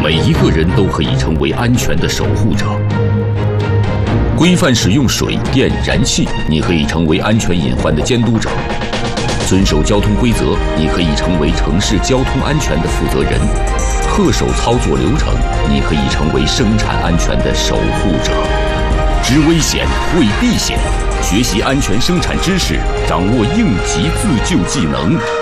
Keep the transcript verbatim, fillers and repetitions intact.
每一个人都可以成为安全的守护者。规范使用水电燃气，你可以成为安全隐患的监督者；遵守交通规则，你可以成为城市交通安全的负责人；恪守操作流程，你可以成为生产安全的守护者。知危险，为避险，学习安全生产知识，掌握应急自救技能。